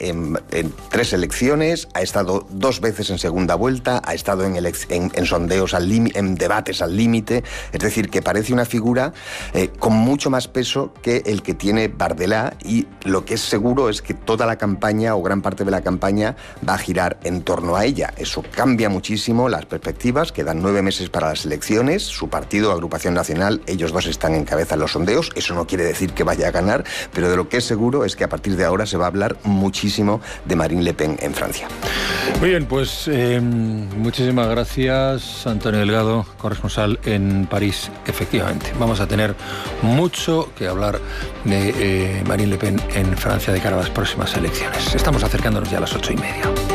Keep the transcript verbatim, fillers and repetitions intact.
en, en tres elecciones, ha estado dos veces en segunda vuelta, ha estado en, elec- en, en sondeos, al lim- en debates al límite, es decir, que parece una figura eh, con mucho más peso que el que tiene Bardella, y lo que es seguro es que toda la campaña o gran parte de la campaña va a girar en torno a ella. Eso cambia muchísimo las perspectivas, quedan nueve meses para las elecciones, su partido, Agrupación Nacional, ellos dos están en cabeza en los sondeos, eso no quiere decir que vaya a ganar, pero de lo que es seguro es que a partir de ahora se va a hablar muchísimo de Marine Le Pen en Francia. Muy bien, pues eh, muchísimas gracias, Antonio Delgado, corresponsal en París. Efectivamente, vamos a tener mucho que hablar de eh, Marine Le Pen en Francia de cara a las próximas elecciones. Estamos acercándonos ya a las ocho y media.